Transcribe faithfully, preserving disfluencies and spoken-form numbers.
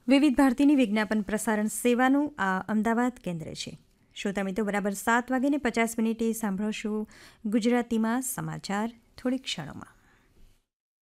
વિવિધ ભારતીની વિજ્ઞાપન પ્રસારણ સેવાનું આ અમદાવાદ કેન્દ્ર છે. શ્રોતા મિત્રો, બરાબર સાત વાગ્યાને પચાસ મિનિટે સાંભળો છો ગુજરાતીમાં સમાચાર થોડીક ક્ષણોમાં.